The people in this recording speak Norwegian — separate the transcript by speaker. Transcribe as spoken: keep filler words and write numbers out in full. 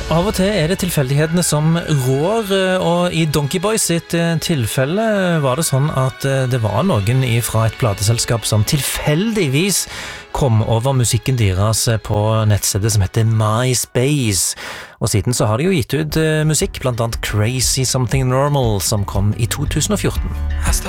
Speaker 1: Av og til er det tilfeldighetene som rår, og i Donkey Boys sitt tilfelle var det sånn at det var noen fra et plateselskap som tilfeldigvis kom over musikken deres på nettstedet som heter MySpace. Og siden så har de jo gitt ut musikk, blant annet Crazy Something Normal, som kom i to tusen og fjorten.